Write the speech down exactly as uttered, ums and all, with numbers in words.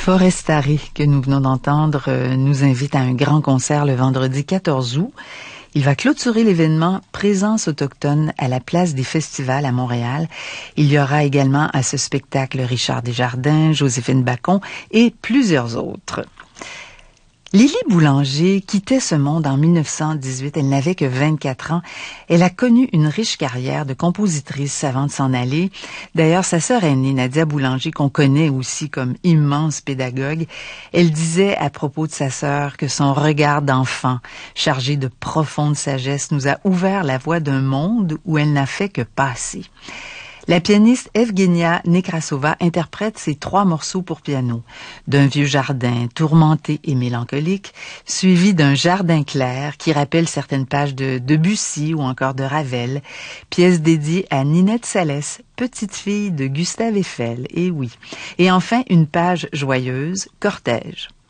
Forestari, que nous venons d'entendre, euh, nous invite à un grand concert le vendredi quatorze août. Il va clôturer l'événement Présence autochtone à la place des festivals à Montréal. Il y aura également à ce spectacle Richard Desjardins, Joséphine Bacon et plusieurs autres. Lily Boulanger quittait ce monde en mille neuf cent dix-huit. Elle n'avait que vingt-quatre ans. Elle a connu une riche carrière de compositrice avant de s'en aller. D'ailleurs, sa sœur aînée, Nadia Boulanger, qu'on connaît aussi comme immense pédagogue, elle disait à propos de sa sœur que son regard d'enfant, chargé de profonde sagesse, nous a ouvert la voie d'un monde où elle n'a fait que passer. La pianiste Evgenia Nekrasova interprète ces trois morceaux pour piano, d'un vieux jardin tourmenté et mélancolique, suivi d'un jardin clair qui rappelle certaines pages de Debussy ou encore de Ravel, pièce dédiée à Ninette Salès, petite fille de Gustave Eiffel, et oui. Et enfin, une page joyeuse, Cortège.